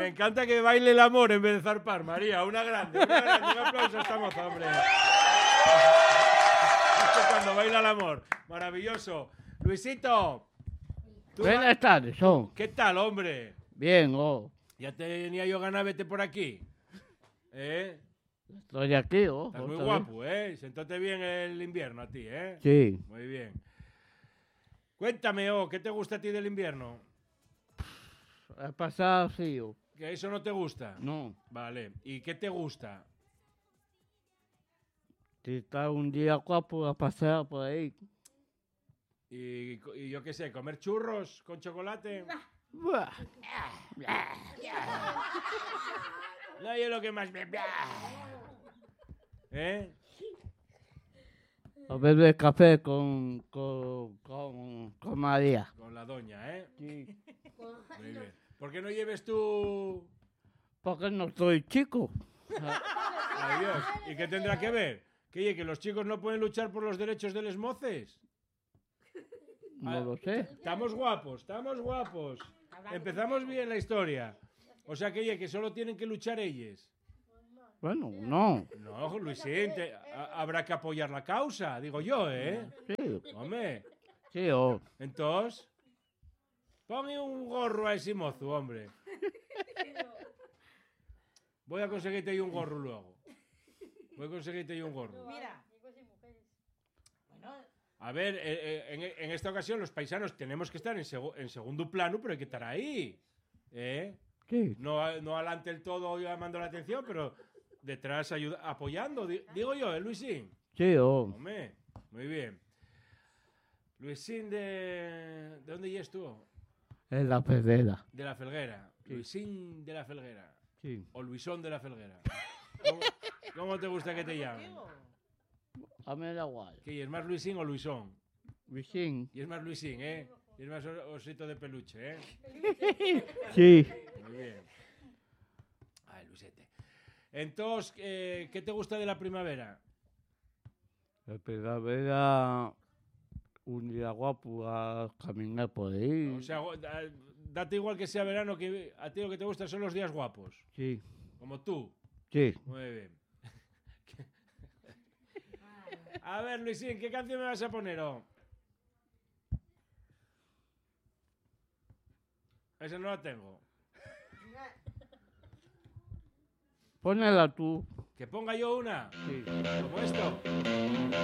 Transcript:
Me encanta que baile el amor en vez de zarpar, María. Una grande. Un aplauso a esta moza, hombre. Cuando baila el amor. Maravilloso. Luisito. Buenas tardes, son. ¿Qué tal, hombre? Bien, oh. Ya tenía yo ganas de vete por aquí. ¿Eh? Estoy aquí, oh. Estás muy guapo, ¿eh? Sentóte bien el invierno a ti, ¿eh? Sí. Muy bien. Cuéntame, ¿qué te gusta a ti del invierno? He pasado frío. ¿Que eso no te gusta? No. Vale. ¿Y qué te gusta? Si está un día guapo a pasar por ahí. Y yo qué sé, ¿comer churros con chocolate? Buah. No, yo lo que más me... ¿Eh? A beber café con María. Con la doña, ¿eh? Sí. Muy bien. ¿Por qué no lleves tú...? Porque no soy chico. Ay, Dios. ¿Y qué tendrá que ver? ¿Que los chicos no pueden luchar por los derechos de les moces? No lo sé. Estamos guapos, estamos guapos. Empezamos bien la historia. O sea que solo tienen que luchar ellos. Bueno, no. No, Luisín, habrá que apoyar la causa, digo yo, ¿eh? Sí. Hombre. Sí, oh. Entonces, ponme un gorro a ese mozo, hombre. Voy a conseguirte ahí un gorro luego. Voy a conseguirte ahí un gorro. Mira. A ver, en esta ocasión los paisanos tenemos que estar en segundo plano, pero hay que estar ahí. ¿Eh? Sí. No adelante el todo llamando la atención, pero detrás apoyando. Digo yo, Luisín. Sí, oh. Hombre, muy bien. Luisín, ¿de dónde ya estuvo? Es la pedera. De la Felguera. Sí. Luisín de la Felguera. Sí. O Luisón de la Felguera. ¿Cómo te gusta que te llamen? A mí me da igual. ¿Qué, es más Luisín o Luisón? Luisín. Y es más Luisín, ¿eh? Y es más osito de peluche, ¿eh? Sí. Muy bien. Ay, Luisete. Entonces, ¿qué te gusta de la primavera? La primavera, un día guapo a caminar por ahí. O sea, date igual que sea verano, que a ti lo que te gusta son los días guapos. Sí. Como tú. Sí. Muy bien. A ver, Luisín, ¿qué canción me vas a poner? Esa no la tengo. Ponela tú. ¿Que ponga yo una? Sí. ¿Como esto?